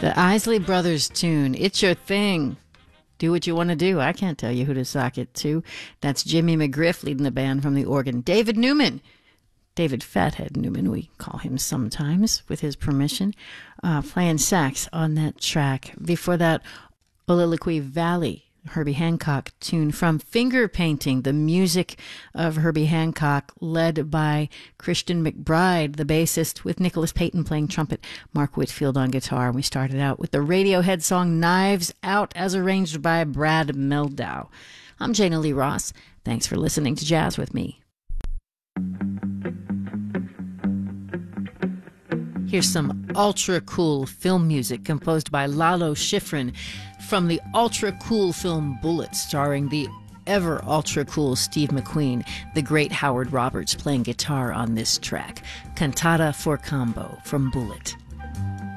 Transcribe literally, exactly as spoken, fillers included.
The Isley Brothers tune, It's Your Thing. Do what you want to do. I can't tell you who to sock it to. That's Jimmy McGriff leading the band from the organ. David Newman. David Fathead Newman, we call him sometimes, with his permission, uh, playing sax on that track. Before that, Oliliquee Valley, Herbie Hancock tune from Finger Painting, the music of Herbie Hancock, led by Christian McBride, the bassist, with Nicholas Payton playing trumpet, Mark Whitfield on guitar. We started out with the Radiohead song Knives Out, as arranged by Brad Meldau. I'm Jana Lee Ross. Thanks for listening to Jazz with me. Here's some ultra-cool film music composed by Lalo Schifrin from the ultra-cool film Bullitt, starring the ever-ultra-cool Steve McQueen, the great Howard Roberts playing guitar on this track. Cantata for Combo from Bullitt.